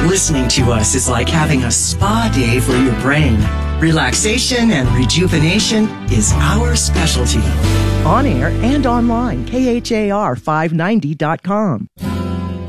Listening to us is like having a spa day for your brain. Relaxation and rejuvenation is our specialty. On air and online, KHAR590.com.